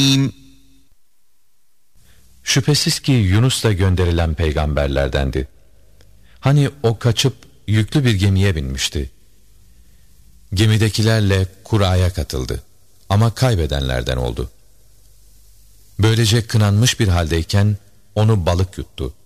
Şüphesiz ki Yunus da gönderilen peygamberlerdendi. Hani o kaçıp yüklü bir gemiye binmişti. Gemidekilerle kuraya katıldı ama kaybedenlerden oldu. Böylece kınanmış bir haldeyken onu balık yuttu.